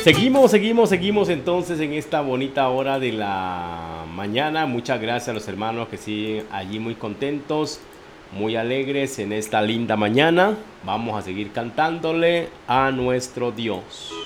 Seguimos entonces en esta bonita hora de la mañana. Muchas gracias a los hermanos que siguen allí muy contentos, muy alegres en esta linda mañana. Vamos a seguir cantándole a nuestro Dios.